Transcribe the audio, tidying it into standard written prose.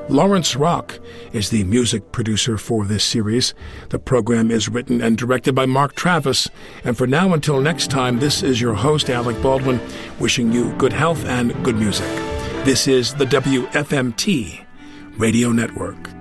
Lawrence Rock is the music producer for this series. The program is written and directed by Mark Travis. And for now, until next time, this is your host, Alec Baldwin, wishing you good health and good music. This is the WFMT Radio Network.